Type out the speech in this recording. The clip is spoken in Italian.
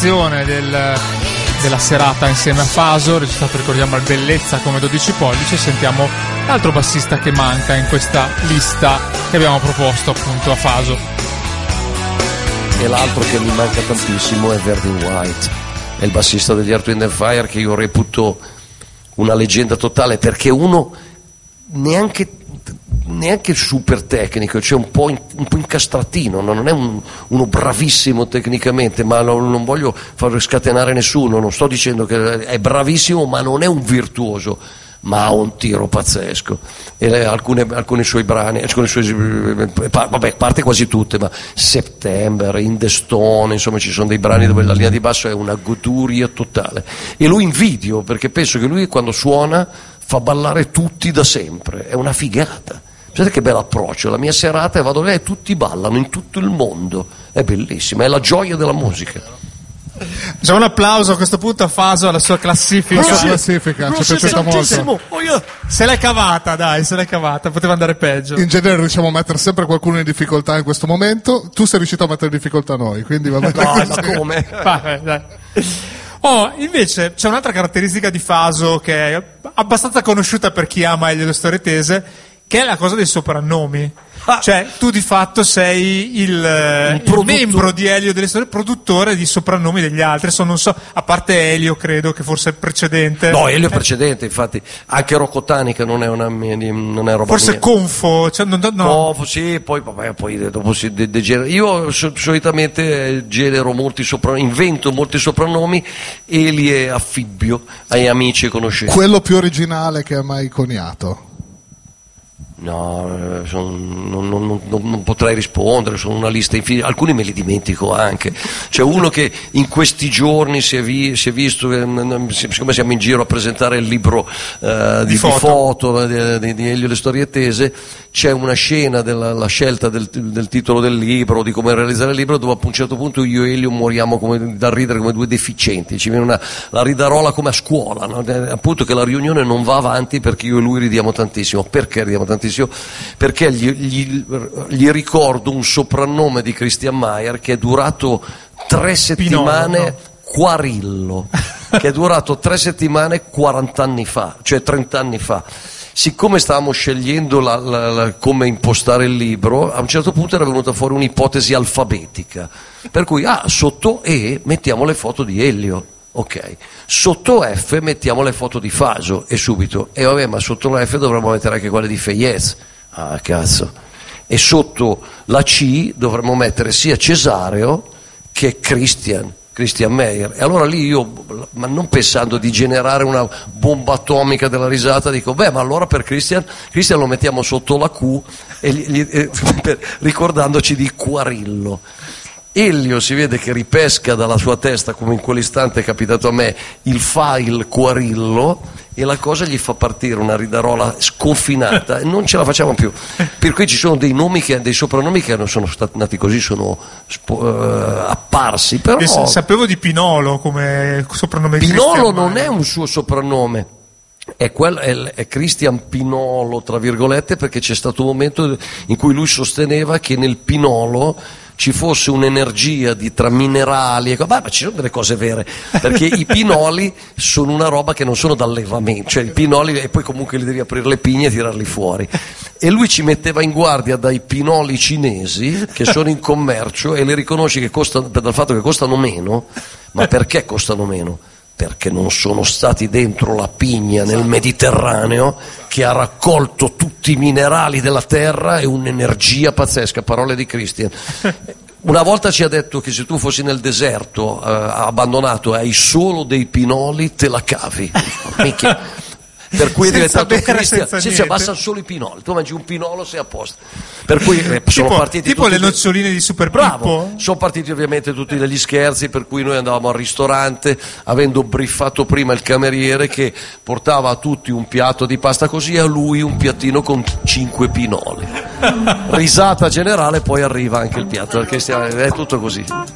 registrazione della serata insieme a Faso, registrato, ricordiamo, al Bellezza come 12 pollici. Sentiamo l'altro bassista che manca in questa lista che abbiamo proposto appunto a Faso. E l'altro che mi manca tantissimo è Verdin White, è il bassista degli Earth, Wind & Fire, che io reputo una leggenda totale, perché uno neanche super tecnico, cioè un po' incastratino, non è uno bravissimo tecnicamente, ma non voglio far scatenare nessuno, non sto dicendo che è bravissimo, ma non è un virtuoso, ma ha un tiro pazzesco. E alcuni suoi brani, vabbè, parte quasi tutte, ma September, In the Stone, insomma ci sono dei brani dove la linea di basso è una goduria totale, e lo invidio, perché penso che lui quando suona fa ballare tutti da sempre, è una figata. Sapete che bello approccio, la mia serata vado là e tutti ballano in tutto il mondo, è bellissima, è la gioia della musica. Facciamo un applauso a questo punto a Faso, alla sua classifica. Ci è piaciuta molto. Se l'è cavata, poteva andare peggio. In genere riusciamo a mettere sempre qualcuno in difficoltà in questo momento, tu sei riuscito a mettere in difficoltà noi, quindi va bene. No, ma come? Vabbè, dai. Invece c'è un'altra caratteristica di Faso che è abbastanza conosciuta per chi ama Elio e le storie tese, che è la cosa dei soprannomi. Cioè tu di fatto sei il membro di Elio delle storie, produttore di soprannomi degli altri. Non so, a parte Elio, credo che forse è precedente. No, Elio è precedente, infatti anche Rocco Tanica non è roba forse mia. Confo, cioè, no. Confo, sì, poi dopo si degenera. Io solitamente invento molti soprannomi. Eli è Affibbio ai amici e conoscenti. Quello più originale che ha mai coniato? No, non potrei rispondere, sono una lista infinita, alcuni me li dimentico anche. C'è uno che in questi giorni si è visto, siccome siamo in giro a presentare il libro di foto di Elio le storie tese, c'è una scena della scelta del titolo del libro, di come realizzare il libro, dove a un certo punto io e Elio moriamo da ridere come due deficienti, ci viene la ridarola come a scuola, no? Appunto che la riunione non va avanti perché io e lui ridiamo tantissimo. Perché ridiamo tantissimo? Perché gli ricordo un soprannome di Christian Meier che è durato 3 settimane, Pinolo, no? Quarillo, che è durato 3 settimane 40 anni fa, cioè 30 anni fa. Siccome stavamo scegliendo come impostare il libro, a un certo punto era venuta fuori un'ipotesi alfabetica, per cui sotto E mettiamo le foto di Elio. Ok, sotto F mettiamo le foto di Faso, e subito, vabbè, ma sotto la F dovremmo mettere anche quelle di Feyez. Ah, cazzo. E sotto la C dovremmo mettere sia Cesareo che Christian Meier. E allora lì io, ma non pensando di generare una bomba atomica della risata, dico, ma allora per Christian lo mettiamo sotto la Q, ricordandoci di Quarillo. Elio si vede che ripesca dalla sua testa, come in quell'istante è capitato a me, il file Quarillo, e la cosa gli fa partire una ridarola sconfinata e non ce la facciamo più. Per cui ci sono dei soprannomi che non sono stati nati così, sono apparsi. Però sapevo di Pinolo come soprannome di Pinolo Christian non Meier. è un suo soprannome. È Christian Pinolo, tra virgolette, perché c'è stato un momento in cui lui sosteneva che nel Pinolo ci fosse un'energia tra minerali ma ci sono delle cose vere, perché i pinoli sono una roba che non sono d'allevamento, cioè i pinoli, e poi comunque li devi aprire le pigne e tirarli fuori, e lui ci metteva in guardia dai pinoli cinesi che sono in commercio, e li riconosci che costano, dal fatto che costano meno. Ma perché costano meno? Perché non sono stati dentro la pigna nel Mediterraneo, che ha raccolto tutti i minerali della terra e un'energia pazzesca. Parole di Christian. Una volta ci ha detto che se tu fossi nel deserto abbandonato e hai solo dei pinoli, te la cavi. Minchia. Per cui è diventato Christian. Sì, bastano solo i pinoli, tu mangi un pinolo, sei a posto. Per cui sono partiti tipo le noccioline di Super Pippo. Sono partiti ovviamente tutti degli scherzi, per cui noi andavamo al ristorante avendo briffato prima il cameriere che portava a tutti un piatto di pasta così, e a lui un piattino con 5 pinoli. Risata generale, poi arriva anche il piatto, perché è tutto così.